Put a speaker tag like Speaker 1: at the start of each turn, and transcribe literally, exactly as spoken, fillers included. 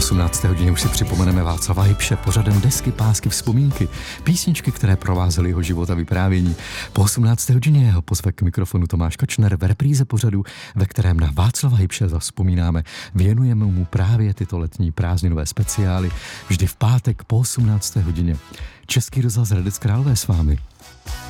Speaker 1: osmnácté hodině už si připomeneme Václava Hybše pořadem Desky, pásky, vzpomínky, písničky, které provázely jeho život a vyprávění. Po osmnácté hodině jeho pozve k mikrofonu Tomáš Kočner v repríze pořadu, ve kterém na Václava Hybše zavzpomínáme. Věnujeme mu právě tyto letní prázdninové speciály vždy v pátek po osmnácté hodině. Český rozhlas Hradec Králové s vámi.